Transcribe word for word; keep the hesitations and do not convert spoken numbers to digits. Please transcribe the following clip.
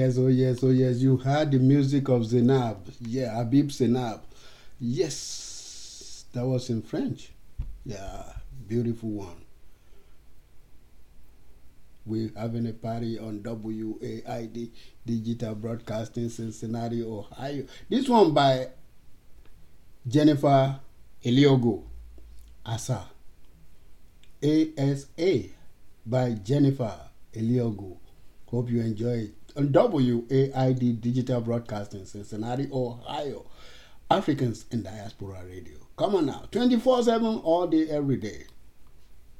yes, oh yes, oh yes. You heard the music of Zainab. Yeah, Habib Zainab. Yes, that was in French. Yeah, beautiful one. We're having a party on W A I D Digital Broadcasting, Cincinnati, Ohio. This one by Jennifer Eliogo. Asa. A S A by Jennifer Eliogo. Hope you enjoy it. On W A I D Digital Broadcasting, Cincinnati, Ohio. Africans in Diaspora Radio. Come on now. twenty-four seven all day, every day.